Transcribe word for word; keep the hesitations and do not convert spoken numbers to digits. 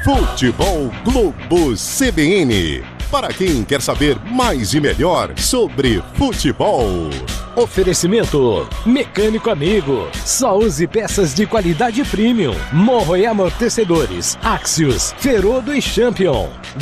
Futebol Globo C B N. Para quem quer saber mais e melhor sobre futebol. Oferecimento Mecânico Amigo. Só use peças de qualidade premium. Morro e amortecedores. Axios, Ferodo e Champion.